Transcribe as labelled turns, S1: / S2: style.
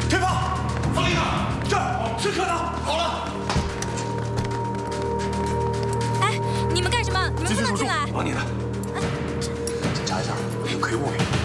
S1: 退炮！
S2: 司令啊，
S1: 这儿是课长。
S2: 好了，
S3: 哎，你们干什么？你们不能进来！
S2: 忙你的。检查一下，有可疑物品。